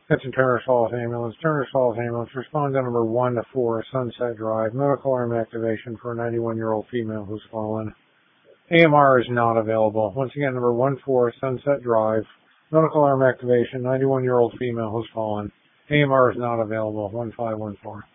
That's in Turner's Falls Ambulance. Turner's Falls Ambulance, respond to number 1 to 4, Sunset Drive. Medical arm activation for a 91-year-old female who's fallen. AMR is not available. Once again, number 1-4, Sunset Drive. Medical arm activation, 91-year-old female who's fallen. AMR is not available. 1514.